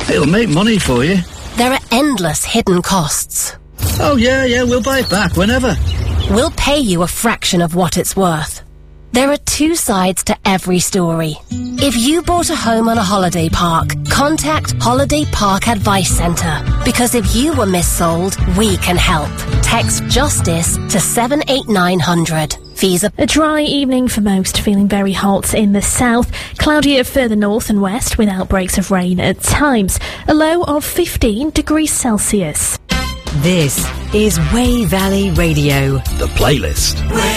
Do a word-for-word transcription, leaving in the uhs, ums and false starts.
It'll make money for you. There are endless hidden costs. Oh, yeah, yeah, we'll buy it back whenever. We'll pay you a fraction of what it's worth. There are two sides to every story. If you bought a home on a holiday park, contact Holiday Park Advice Centre. Because if you were missold, we can help. Text JUSTICE to seven eight nine hundred. Fees are... A dry evening for most, feeling very hot in the south. Cloudier further north and west with outbreaks of rain at times. A low of fifteen degrees Celsius. This is Way Valley Radio. The playlist.